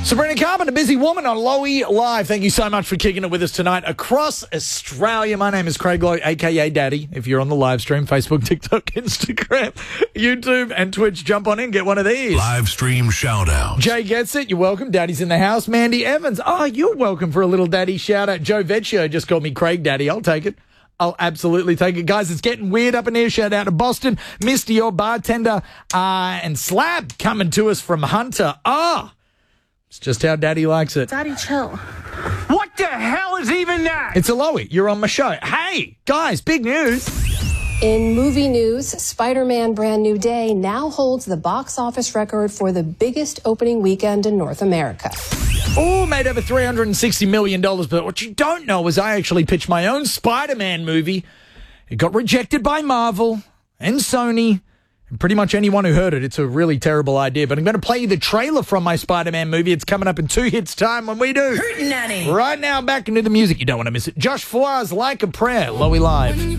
Sabrina Carpenter, Busy Woman on Lowy Live. Thank you so much for kicking it with us tonight across Australia. My name is Craig Lowe, a.k.a. Daddy. If you're on the live stream, Facebook, TikTok, Instagram, YouTube, and Twitch, jump on in, get one of these. Live stream shout-out. Jay gets it. You're welcome. Daddy's in the house. Mandy Evans. Oh, you're welcome for a little daddy shout-out. Joe Vecchio just called me Craig Daddy. I'll take it. I'll absolutely take it. Guys, it's getting weird up in here. Shout out to Boston. Misty, your bartender, and Slab coming to us from Hunter. It's just how Daddy likes it. Daddy, chill. What the hell is even that? It's a Lowy. You're on my show. Hey, guys, big news. In movie news, Spider-Man Brand New Day now holds the box office record for the biggest opening weekend in North America. Oh, made over $360 million. But what you don't know is I actually pitched my own Spider-Man movie. It got rejected by Marvel and Sony and pretty much anyone who heard it. It's a really terrible idea. But I'm going to play you the trailer from my Spider-Man movie. It's coming up in 2 hits time when we do. Hurtin' Nanny. Right now, back into the music. You don't want to miss it. Josh Fawaz, Like a Prayer, Lowy Live.